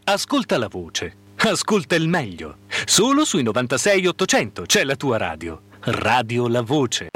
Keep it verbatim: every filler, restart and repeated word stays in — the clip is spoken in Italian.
Ascolta la voce. Ascolta il meglio. Solo sui novantasei ottocento c'è la tua radio. Radio La Voce.